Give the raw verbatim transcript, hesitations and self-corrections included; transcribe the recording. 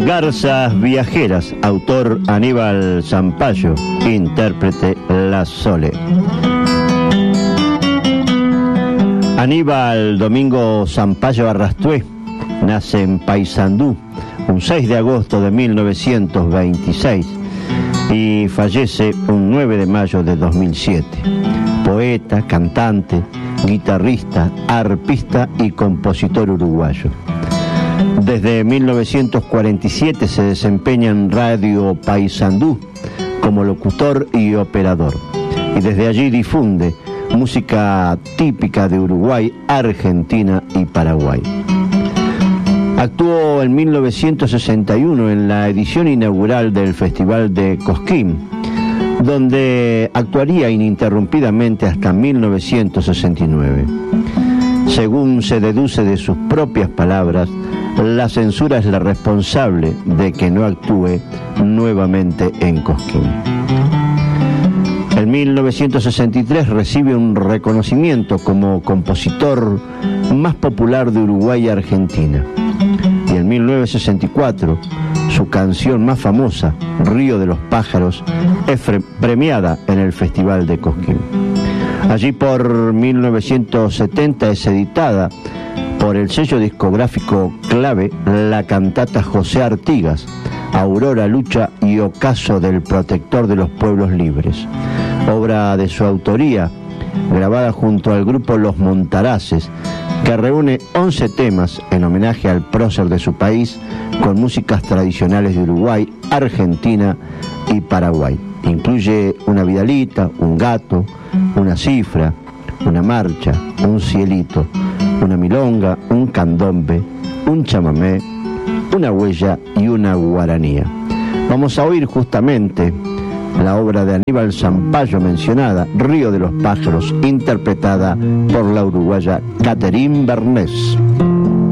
Garzas Viajeras, autor Aníbal Zampayo, intérprete La Sole. Aníbal Domingo Zampayo Arrastué nace en Paysandú un seis de agosto de mil novecientos veintiséis y fallece un nueve de mayo de dos mil siete. Poeta, cantante, guitarrista, arpista y compositor uruguayo. Desde mil novecientos cuarenta y siete se desempeña en Radio Paysandú como locutor y operador, y desde allí difunde música típica de Uruguay, Argentina y Paraguay. Actuó en mil novecientos sesenta y uno en la edición inaugural del Festival de Cosquín, donde actuaría ininterrumpidamente hasta mil novecientos sesenta y nueve. Según se deduce de sus propias palabras, la censura es la responsable de que no actúe nuevamente en Cosquín. En mil novecientos sesenta y tres recibe un reconocimiento como compositor más popular de Uruguay y Argentina. Y en mil novecientos sesenta y cuatro, su canción más famosa, Río de los Pájaros, es premiada en el Festival de Cosquín. Allí por mil novecientos setenta es editada por el sello discográfico Clave la cantata José Artigas, Aurora Lucha y Ocaso del Protector de los Pueblos Libres, obra de su autoría, grabada junto al grupo Los Montaraces, que reúne once temas en homenaje al prócer de su país, con músicas tradicionales de Uruguay, Argentina y Paraguay. Incluye una vidalita, un gato, una cifra, una marcha, un cielito, una milonga, un candombe, un chamamé, una huella y una guaranía. Vamos a oír justamente la obra de Aníbal Zampayo mencionada, Río de los Pájaros, interpretada por la uruguaya Catherine Bernés.